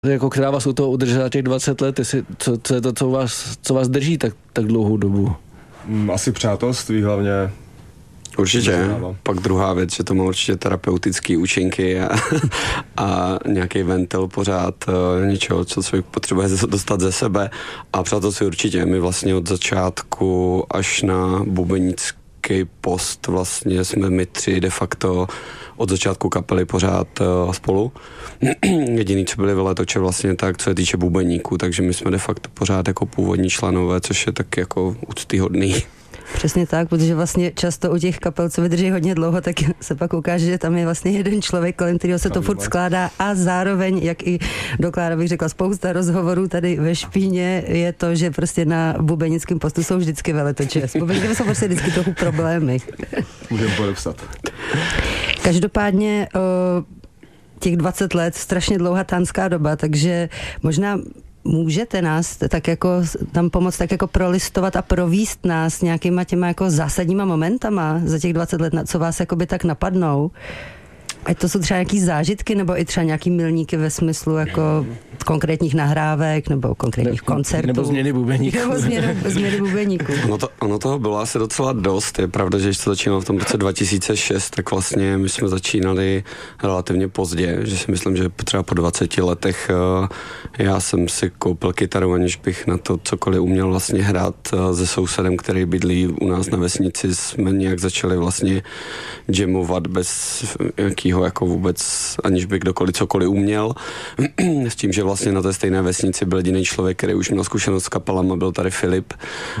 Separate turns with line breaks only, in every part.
Jako která vás u toho udržela těch 20 let, co je to, co vás drží tak dlouhou dobu?
Asi přátelství hlavně.
Určitě. Pak druhá věc, že to má určitě terapeutický účinky a nějaký ventil pořád něčeho, co člověk potřebuje dostat ze sebe. A přátelství určitě. My vlastně od začátku až na bubenický post vlastně jsme my tři de facto od začátku kapely pořád spolu. Jediný, co byli veletoče vlastně tak, co se týče bubeníků, takže my jsme de facto pořád jako původní členové, což je tak jako úctyhodný.
Přesně tak, protože vlastně často u těch kapel, co vydrží hodně dlouho, tak se pak ukáže, že tam je vlastně jeden člověk, kolem kterého se to furt skládá a zároveň, jak i dokládá, bych řekla, spousta rozhovorů tady ve Špíně, je to, že prostě na bubenickém postu jsou vždycky veletoče. S bubeníkem jsou prostě vždycky trochu problémy.
Můžeme podepsat.
Každopádně těch 20 let, strašně dlouhá tánská doba, takže možná můžete nás tak jako tam pomoct tak jako prolistovat a províst nás nějakýma těma jako zásadníma momentama za těch 20 let, co vás jakoby tak napadnou? Ať to jsou třeba nějaký zážitky, nebo i třeba nějaký milníky ve smyslu jako konkrétních nahrávek, nebo konkrétních koncertů.
Nebo změny bubeníků.
Nebo změny bubeníků.
Ono toho bylo asi docela dost. Je pravda, že když to začínalo v tom roce 2006, tak vlastně my jsme začínali relativně pozdě, že si myslím, že třeba po 20 letech já jsem si koupil kytaru, aniž bych na to cokoliv uměl vlastně hrát se sousedem, který bydlí u nás na vesnici. Jsme nějak začali vlastně jamovat bez nějakého jako vůbec, aniž by kdokoliv cokoliv uměl. S tím, že vlastně na té stejné vesnici byl jediný člověk, který už měl zkušenost s kapelama, byl tady Filip.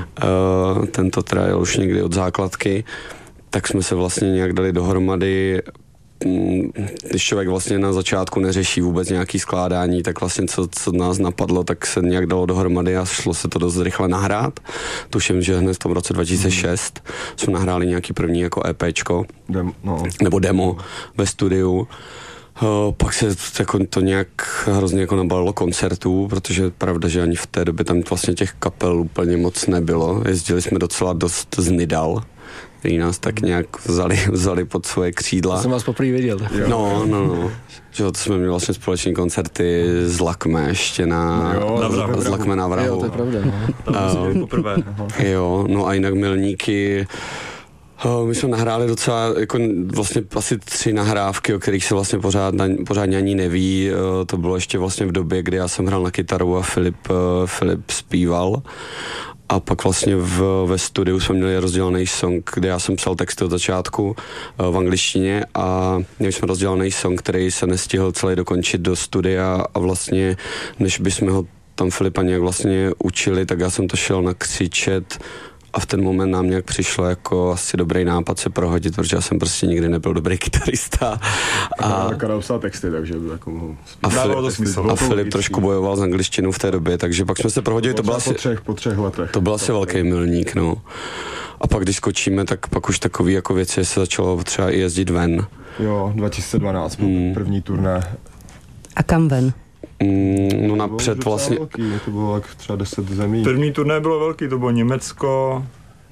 Tento teda jel už někdy od základky. Tak jsme se vlastně nějak dali dohromady. Když člověk vlastně na začátku neřeší vůbec nějaký skládání, tak vlastně co nás napadlo, tak se nějak dalo dohromady a šlo se to dost rychle nahrát. Tuším, že hned v tom roce 2006 jsme nahráli nějaký první jako EPčko, nebo demo ve studiu. Pak se jako to nějak hrozně jako nabalilo koncertů, protože je pravda, že ani v té době tam vlastně těch kapel úplně moc nebylo. Jezdili jsme docela dost z Nidal, který nás tak nějak vzali pod svoje křídla.
To jsem vás poprvé viděl.
No. Že to jsme měli vlastně společní koncerty z Lakme ještě z Lakme na Vrahu.
Jo, to je pravda.
Tam poprvé.
Jo, no a jinak milníky. My jsme nahráli docela jako vlastně asi 3 nahrávky, o kterých se vlastně pořádně ani neví. To bylo ještě vlastně v době, kdy já jsem hrál na kytaru a Filip zpíval. A pak vlastně ve studiu jsme měli rozdělaný song, kde já jsem psal texty od začátku v angličtině a měli jsme rozdělaný song, který se nestihl celý dokončit do studia a vlastně, než bychom ho tam Filipa nějak vlastně učili, tak já jsem to šel nakřičet a v ten moment nám nějak přišlo jako asi dobrý nápad se prohodit, protože já jsem prostě nikdy nebyl dobrý kytarista.
A psal texty, takže jako mohl...
A Filip trošku bojoval s angličtinou v té době, takže pak jsme se prohodili, to bylo asi...
Po třech letech.
To byl asi velký milník, no. A pak když skočíme, tak pak už takový jako věci se začalo třeba i jezdit ven.
Jo, 2012 první turné.
A kam ven?
No napřed vlastně...
Velký, to bylo jak třeba 10 zemí.
První turné bylo velký, to bylo Německo,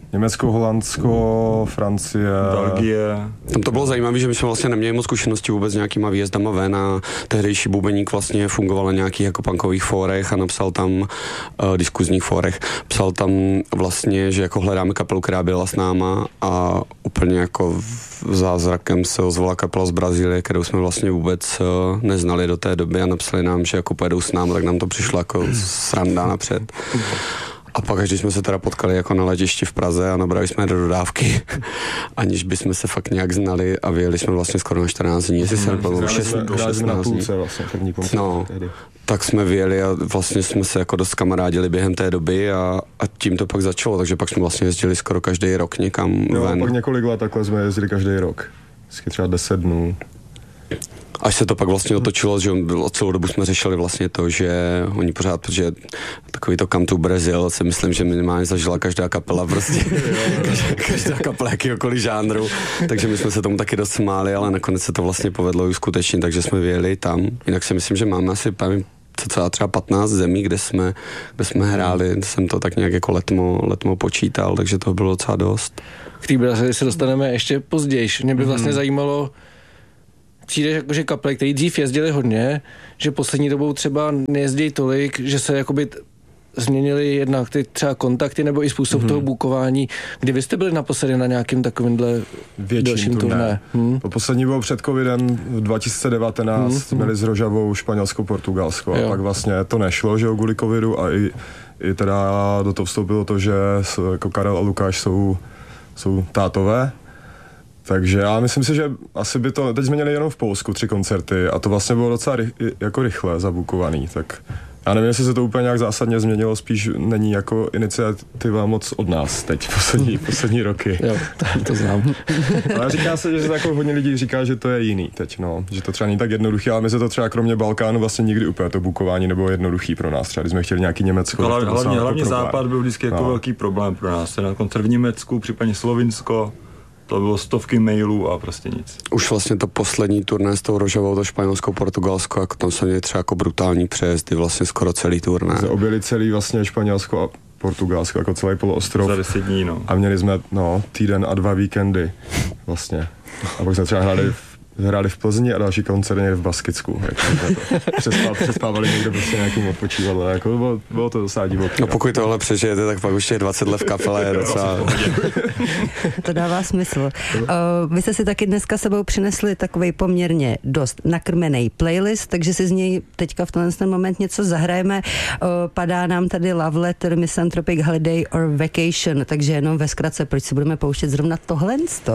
Holandsko, Francie,
Belgie.
Tam to bylo zajímavé, že my jsme vlastně neměli moc zkušenosti vůbec s nějakýma výjezdama ven a tehdejší bubeník vlastně fungoval na nějakých jako punkových fórech a napsal tam diskuzních fórech. Psal tam vlastně, že jako hledáme kapelu, která byla s náma a úplně jako zázrakem se ozvala kapela z Brazílie, kterou jsme vlastně vůbec neznali do té doby a napsali nám, že jako pojedou s námi, tak nám to přišlo jako sranda napřed. A pak, když jsme se teda potkali jako na letišti v Praze a nabrali jsme do dodávky, aniž bychom se fakt nějak znali a vyjeli jsme vlastně skoro na 14 dní, jestli se nebylo 16 dní. No, tak jsme vyjeli a vlastně jsme se jako dost kamarádili během té doby a tím to pak začalo, takže pak jsme vlastně jezdili skoro každý rok někam ven.
Pak několik let takhle jsme jezdili každý rok, vždycky třeba 10 dnů.
Až se to pak vlastně otočilo, že celou dobu jsme řešili vlastně to, že oni pořád, protože takový to Come to Brazil, si myslím, že minimálně zažila každá kapela prostě, každá kapela jakýhokoliv žánru, takže my jsme se tomu taky dost smáli, ale nakonec se to vlastně povedlo i skutečně, takže jsme vyjeli tam. Jinak si myslím, že máme asi třeba 15 zemí, kde jsme hráli, jsem to tak nějak jako letmo počítal, takže toho bylo docela dost.
K té Brazílii se dostaneme ještě později. Mě by vlastně zajímalo, přijde, jako, že kapely, který dřív jezdili hodně, že poslední dobou třeba nejezdí tolik, že se jakoby změnili jednak ty třeba kontakty nebo i způsob toho bukování. Kdy vy jste byli naposledy na nějakým takovýmhle dalším turné?
To poslední bylo před covidem 2019, měli s Rožavou Španělsko, Portugalsko a pak vlastně to nešlo, že jo, kvůli covidu a i teda do toho vstoupilo to, že jako Karel a Lukáš jsou tátové. Takže já myslím si, že asi by to, teď jsme měli jenom v Polsku 3 koncerty a to vlastně bylo docela jako rychle zabukovaný, tak já nevím, jestli se to úplně nějak zásadně změnilo, spíš není jako iniciativa moc od nás teď, poslední roky.
Jo, to znám.
Ale říká se, že jako hodně lidí říká, že to je jiný teď, no, že to třeba není tak jednoduchý, ale my se to třeba kromě Balkánu vlastně nikdy úplně to bukování nebylo jednoduchý pro nás, třeba když jsme chtěli nějaký Německo.
Hlavně západ byl vždycky jako velký problém pro nás, na koncert v Německu, případně Slovinsko. To bylo stovky mailů a prostě nic.
Už vlastně to poslední turné s tou Rožavou, to Španělsko, Portugalsko, jako tam se měli třeba jako brutální přejezdy, vlastně skoro celý turné.
Se objeli celý vlastně Španělsko a Portugalsko, jako celý poloostrov.
Za 10 dní, no.
A měli jsme, týden a 2 víkendy vlastně. A pak jsme třeba hráli v Plzni a další koncert někde v Baskicku. Jako přespávali někde prostě nějakým odpočívadlo. Jako bylo to docela divoké.
No pokud tohle přežijete, tak pak už je 20 let v kapele je docela...
To dává smysl. Vy jste si taky dneska sebou přinesli takovej poměrně dost nakrmený playlist, takže si z něj teďka v tenhle moment něco zahrajeme. Padá nám tady Love Letter, Misanthropic Holiday or Vacation, takže jenom ve zkratce, proč si budeme pouštět zrovna tohle?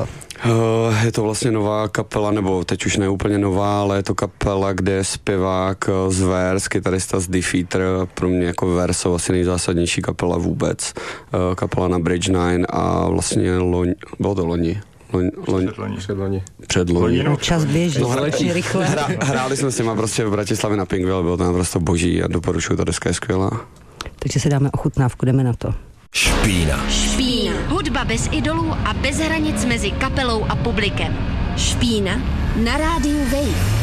Je to vlastně nová kapela, nebo teď už ne úplně nová, ale je to kapela, kde je zpěvák z Vers, kytarista z Defeater, pro mě jako Vers jsou asi nejzásadnější kapela vůbec. Kapela na Bridge 9 a vlastně bylo to loni. Předloni.
Čas běží, rychle.
Hráli jsme s těma prostě v Bratislavě na Pinkville, bylo to naprosto boží a doporučuju, ta deska je skvělá.
Takže si dáme ochutnávku, jdeme na to.
Špína.
Hudba bez idolů a bez hranic mezi kapelou a publikem. Špína na rádiu Wave.